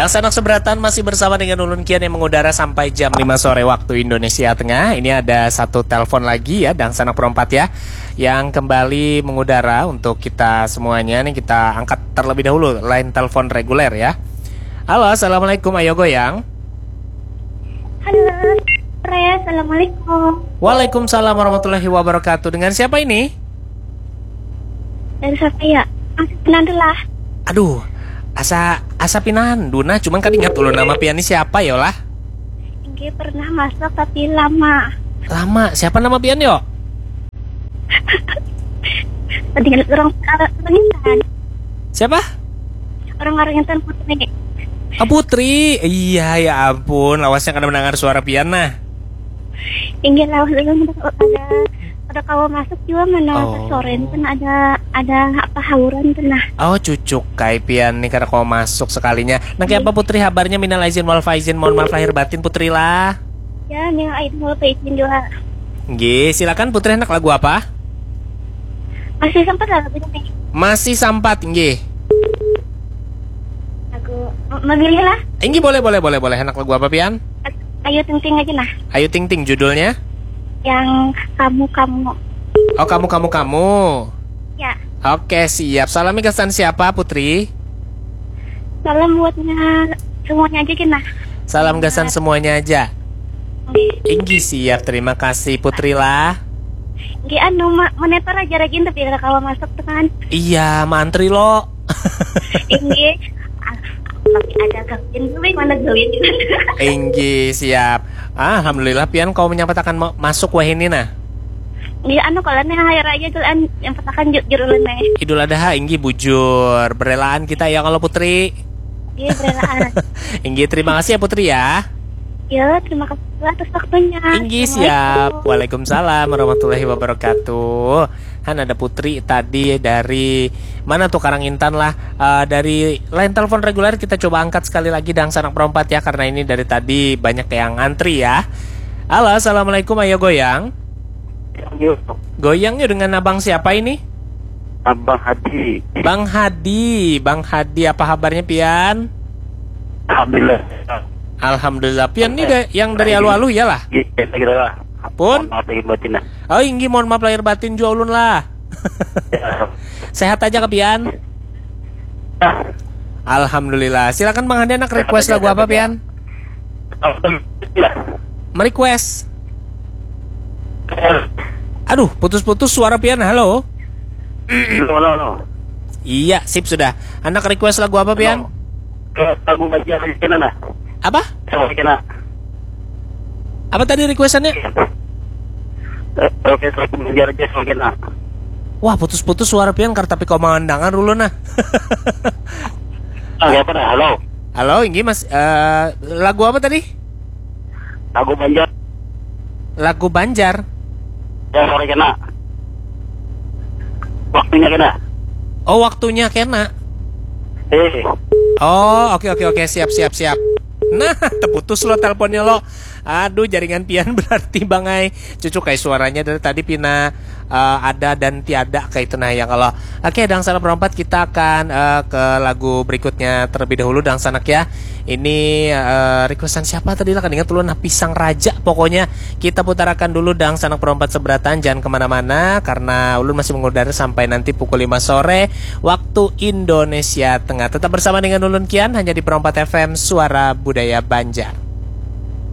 Dan sanak seberatan masih bersama dengan Ulun Kian yang mengudara sampai jam 5 sore waktu Indonesia Tengah. Ini ada satu telepon lagi ya, dan sanak perempat ya, yang kembali mengudara untuk kita semuanya. Nih kita angkat terlebih dahulu line telepon reguler ya. Halo, assalamualaikum, ayo goyang. Halo, assalamualaikum. Waalaikumsalam warahmatullahi wabarakatuh. Dengan siapa ini? Dari siapa ya? Masih penandulah. Aduh, asa pinan Duna, cuman kan ingat dulu nama pianis siapa ya lah? Enggak pernah masuk tapi lama. Lama, siapa nama pian yo? Dengan orang intan. Siapa? Orang intan Putri. Ah, Putri. Iya, ya ampun, lawasnya karena mendengar suara pian nah. Enggak lawas dulu ada kawan masuk juga mana sore itu ada apa hauran tenah. Oh, cucuk kai pian nih karena kau masuk sekalinya. Nah, kayak apa Putri kabarnya, minal aizin wal faizin, mohon maaf lahir batin Putri lah. Ya, minal aizin wal faizin juga. Nggih, silakan Putri, enak lagu apa? Masih sempat lah lagunya nih. Masih sampat nggih. Aku memilih lah. Nggih, boleh. Enak lagu apa pian? Ayo ting-ting aja nah. Ayo ting-ting judulnya? Yang kamu. Oh, kamu. Ya. Oke, siap. Salami kesan siapa Putri? Salam buatnya semuanya aja kena. Salam gasan semuanya aja. Inggi, siap, terima kasih Putri lah. Inggi monitor aja rajin tapi ada kawan masuk tuh kan. Iya, mantri lo. Inggi tapi ada gawin gue mana gawin. Inggi, siap. Alhamdulillah pian kau menyatakan masuk wah ini nah. Iya kalau nih hari raya tuh yang petakan jurulun nih. Idul Adha Inggi bujur. Berelaan kita ya kalau Putri. Iya, berelaan. Inggi, terima kasih ya Putri ya. Ya, terima kasih atas waktunya. Inggi, siap. Waalaikumsalam warahmatullahi wabarakatuh. Han, ada Putri tadi dari mana tuh, Karangintan lah. Dari line telepon reguler kita coba angkat sekali lagi dan sanak perempat ya, karena ini dari tadi banyak yang antri ya. Halo, assalamualaikum, ayo goyang. Goyang yuk dengan abang siapa ini? Abang Hadi. Bang Hadi, apa kabarnya pian? Alhamdulillah pian nih yang dari alu-alu ya lah. Iya, Pun? Maaf lahir batin lah. Oh, Inggi, mohon maaf lahir batin juga ulun lah. Sehat aja ke pian? Alhamdulillah. Silakan Bang Hadi, nak request lagu apa pian? Merequest. Aduh, putus-putus suara pian. Halo. Halo. Iya, sip sudah. Anak request lagu apa pian? Lagu Banjar kena nah. Apa? Kena. Apa tadi requestannya? Oke, lagu Banjar aja kena. Wah, putus-putus suara pian tapi kau mandangan dulu nah. Apa nah? Halo, Inggi Mas. Lagu apa tadi? Lagu Banjar. Lagu Banjar. Ya, sore kena. Waktunya kena. Oh, waktunya kena. Oh, oke, siap. Nah, terputus lo teleponnya lo. Aduh, jaringan pian berarti bangai. Cucu kayak suaranya dari tadi pina ada dan tiada kayak itu nah ya kalau. Oke, dan sanak perempat kita akan ke lagu berikutnya terlebih dahulu dan sanak ya. Ini requestan siapa tadi lah, kan ingat dulu nah, Pisang Raja. Pokoknya kita putarkan dulu dan sanak perempat seberatan, jangan kemana-mana karena ulun masih mengudara sampai nanti pukul 5 sore waktu Indonesia Tengah. Tetap bersama dengan Ulun Kian hanya di Perempat FM, Suara Budaya Banjar.